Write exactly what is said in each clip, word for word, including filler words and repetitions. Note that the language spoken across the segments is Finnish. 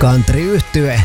country-yhtye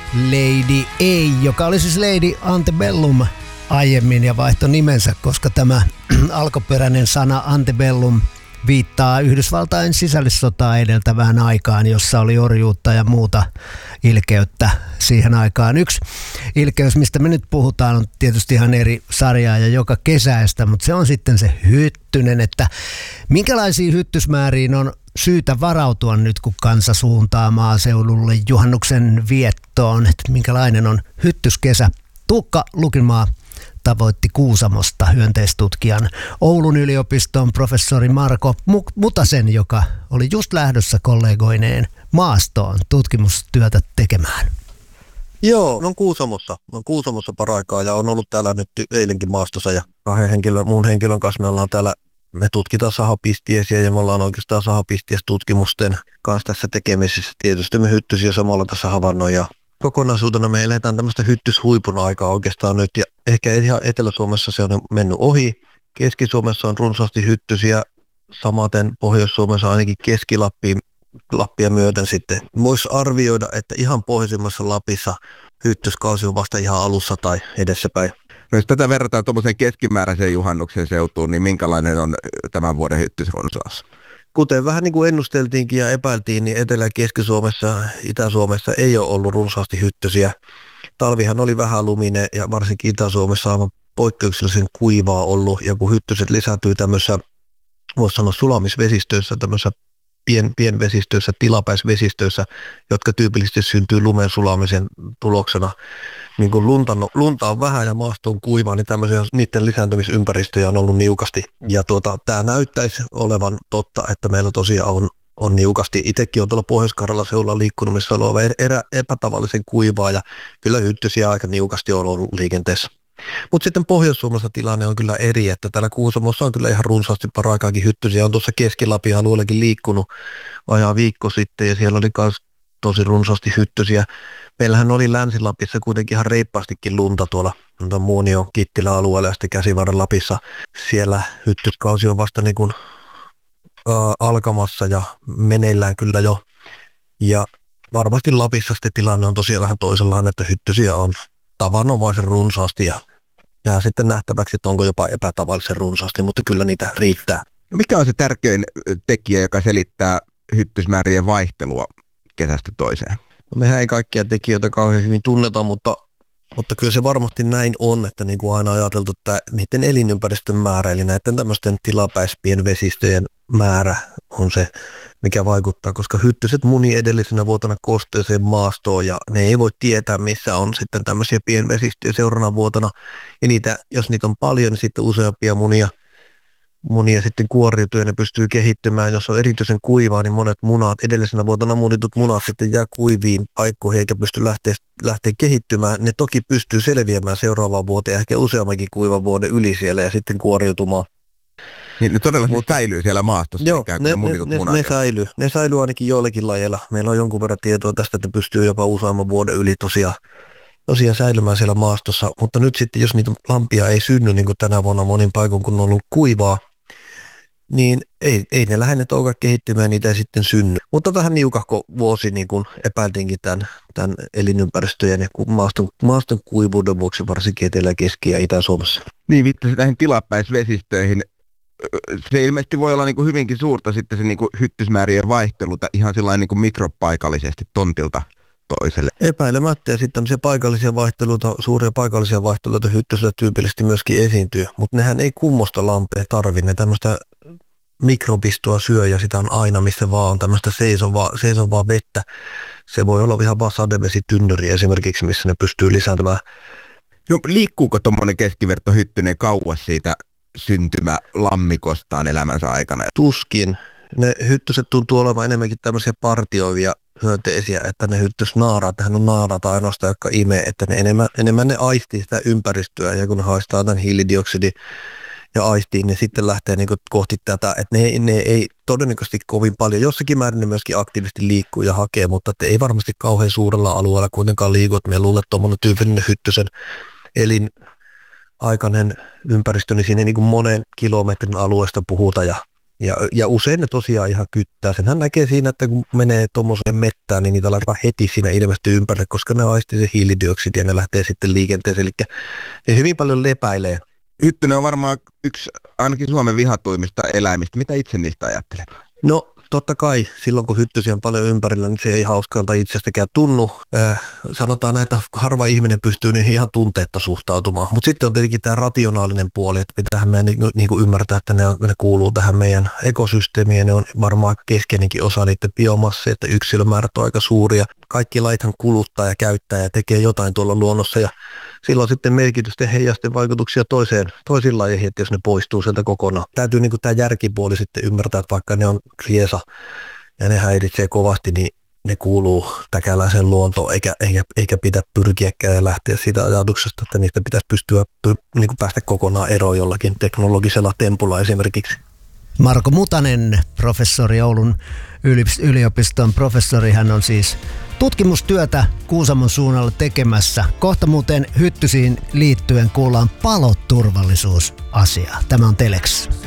Lady A, joka oli siis Lady Antebellum aiemmin ja vaihtoi nimensä, koska tämä alkuperäinen sana Antebellum viittaa Yhdysvaltain sisällissotaa edeltävään aikaan, jossa oli orjuutta ja muuta ilkeyttä siihen aikaan. Yksi ilkeys, mistä me nyt puhutaan, on tietysti ihan eri sarjaa ja joka kesäistä, mutta se on sitten se hyttynen, että minkälaisiin hyttysmääriin on syytä varautua nyt, kun kansa suuntaa maaseudulle juhannuksen viettoon, että minkälainen on hyttyskesä. Tuukka Lukinmaa tavoitti Kuusamosta hyönteistutkijan Oulun yliopiston professori Marko Mutasen, joka oli just lähdössä kollegoineen maastoon tutkimustyötä tekemään. Joo, on Kuusamossa. On Kuusamossa paraikaa ja on ollut täällä nyt eilenkin maastossa ja kahden henkilön, muun henkilön kanssa me ollaan täällä, me tutkitaan sahapistiesiä ja me ollaan oikeastaan sahapistiestutkimusten kanssa tässä tekemisessä. Tietysti me hyttysiä samalla tässä havainnoja. Kokonaisuutena me eletään tämmöistä hyttyshuipun aikaa oikeastaan nyt ja ehkä ihan Etelä-Suomessa se on mennyt ohi. Keski-Suomessa on runsaasti hyttysiä, samaten Pohjois-Suomessa ainakin Keski-Lappiin Lappia myöten sitten. Voisi arvioida, että ihan pohjoisimmassa Lapissa hyttyskausi on vasta ihan alussa tai edessäpäin. No jos tätä verrataan tuommoiseen keskimääräiseen juhannuksen seutuun, niin minkälainen on tämän vuoden hyttysrunsaus? Kuten vähän niin kuin ennusteltiinkin ja epäiltiin, niin Etelä- ja Keski-Suomessa, Itä-Suomessa ei ole ollut runsaasti hyttysiä. Talvihan oli vähän luminen ja varsinkin Itä-Suomessa aivan poikkeuksellisen kuivaa ollut. Ja kun hyttyset lisääntyy tämmöisessä, voisi sanoa sulamisvesistöissä, tämmöisessä pien, pienvesistöissä, tilapäisvesistöissä, jotka tyypillisesti syntyy lumen sulamisen tuloksena. Niin kun lunta, lunta on vähän ja maasto on kuivaa, niin tämmöisiä niiden lisääntymisympäristöjä on ollut niukasti. Ja tuota, tämä näyttäisi olevan totta, että meillä tosiaan on, on niukasti. Itsekin on tuolla Pohjois-Karjalan seudulla liikkunut, missä on ollut erä, epätavallisen kuivaa ja kyllä hyttysiä aika niukasti on ollut liikenteessä. Mutta sitten Pohjois-Suomessa tilanne on kyllä eri, että täällä Kuusamossa on kyllä ihan runsaasti paraikaakin hyttysiä. On tuossa Keski-Lapin alueellakin liikkunut vajaa viikko sitten ja siellä oli myös tosi runsaasti hyttysiä. Meillähän oli Länsi-Lapissa kuitenkin ihan reippaastikin lunta tuolla Muonio Kittilä alueella ja sitten Käsivarren Lapissa. Siellä hyttyskausi on vasta niin kuin, ä, alkamassa ja meneillään kyllä jo. Ja varmasti Lapissa sitten tilanne on tosiaan vähän toisenlainen, että hyttysiä on tavanomaisen runsaasti ja jää sitten nähtäväksi, että onko jopa epätavallisen runsaasti, mutta kyllä niitä riittää. Mikä on se tärkein tekijä, joka selittää hyttysmäärien vaihtelua kesästä toiseen? No mehän ei kaikkia tekijöitä kauhean hyvin tunneta, mutta, mutta kyllä se varmasti näin on, että niin kuin aina ajateltu, että niiden elinympäristön määrä, eli näiden tämmöisten tilapäispienvesistöjen määrä on se, mikä vaikuttaa, koska hyttyset munii edellisenä vuotena kosteeseen maastoon ja ne ei voi tietää, missä on sitten tämmöisiä pienvesistöjä seuraavana vuotena. Ja niitä, jos niitä on paljon, niin sitten useampia munia, munia sitten kuoriutuu ja ne pystyy kehittymään. Jos on erityisen kuivaa, niin monet munat, edellisenä vuotena munitut munat sitten jää kuiviin paikkoihin eikä pysty lähteä, lähteä kehittymään. Ne toki pystyy selviämään seuraavaan vuoteen, ehkä useammankin kuivan vuoden yli siellä ja sitten kuoriutumaan. Niin ne todella Mutta, säilyy siellä maastossa? Joo, ne, ne, ne, ne, säilyy. Ne säilyy ainakin joillakin lajeilla. Meillä on jonkun verran tietoa tästä, että pystyy jopa useamman vuoden yli tosiaan, tosiaan säilymään siellä maastossa. Mutta nyt sitten, jos niitä lampia ei synny, niin kuin tänä vuonna monin paikoin, kun on ollut kuivaa, niin ei, ei ne lähde toukaan kehittymään, niitä ei sitten synny. Mutta vähän niukahko vuosi, niin kuin epäiltiinkin tämän, tämän elinympäristöjen ja maaston, maaston kuivuuden vuoksi, varsinkin Etelä-, Keski- ja Itä-Suomessa. Niin, viittasit näihin tilapäisvesistöihin. Se ilmeisesti voi olla niin kuin hyvinkin suurta sitten se niin kuin hyttysmäärien vaihtelu ihan sellainen niin kuin mikropaikallisesti tontilta toiselle. Epäilemättä ja sitten se paikallisia vaihteluita, suuria paikallisia vaihteluita hyttysillä tyypillisesti myöskin esiintyy, mutta nehän ei kummosta lampea tarvi, ne tämmöistä mikrobistoa syö ja sitä on aina missä vaan on tämmöistä seisovaa, seisovaa vettä. Se voi olla ihan vaan sadevesitynnyri esimerkiksi, missä ne pystyy lisääntymään. No, liikkuuko tuommoinen keskivertohyttynen kauas siitä syntymälammikostaan elämänsä aikana? Tuskin. Ne hyttyset tuntuu olevan enemmänkin tämmöisiä partioivia hyönteisiä, että ne hyttysnaaraat, tähän on naaraat ainoastaan, jotka imee, että ne enemmän, enemmän ne aistii sitä ympäristöä ja kun ne haistaa tämän hiilidioksidi ja aistiin, niin sitten lähtee niin kohti tätä, että ne, ne ei todennäköisesti kovin paljon, jossakin määrin ne myöskin aktiivisesti liikkuu ja hakee, mutta että ei varmasti kauhean suurella alueella kuitenkaan liiku, että me luulen, että tuommoinen tyypillinen hyttysen elin aikainen ympäristö, niin siinä niin kuin monen kilometrin alueesta puhuta ja, Ja, ja usein ne tosiaan ihan kyttää. Senhän näkee siinä, että kun menee tuommoiseen mettään, niin niitä alkaa heti siinä ilmestyy ympärille, koska ne aistii se hiilidioksidi ja ne lähtee sitten liikenteeseen. Eli ne hyvin paljon lepäilee. Hyttynen on varmaan yksi ainakin Suomen vihatuimmista eläimistä. Mitä itse niistä ajattelet? No totta kai, silloin kun hyttysiä on paljon ympärillä, niin se ei hauskalta itsestäkään tunnu. Äh, sanotaan näin, että harva ihminen pystyy niihin ihan tunteetta suhtautumaan. Mutta sitten on tietenkin tämä rationaalinen puoli, että pitäähän meidän niin, niin kuin ymmärtää, että ne, on, ne kuuluu tähän meidän ekosysteemiin ja ne on varmaan keskeinenkin osa niiden biomassia, että yksilömäärät on aika suuria. Kaikki laithan kuluttaa ja käyttää ja tekee jotain tuolla luonnossa ja silloin sitten merkitysten heijasten vaikutuksia toiseen, toisiin lajeihin, että jos ne poistuu sieltä kokonaan. Täytyy niin kuin tämä järkipuoli sitten ymmärtää, että vaikka ne on riesa ja ne häiritsee kovasti, niin ne kuuluu täkäläisen luontoon, eikä, eikä, eikä pidä pyrkiäkään ja lähteä siitä ajatuksesta, että niistä pitäisi pystyä niin kuin päästä kokonaan eroon jollakin teknologisella tempulla esimerkiksi. Marko Mutanen, professori, Oulun yliopiston professori, hän on siis tutkimustyötä Kuusamon suunnalla tekemässä. Kohta muuten hyttysiin liittyen kuullaan paloturvallisuusasiaa. Tämä on Telex.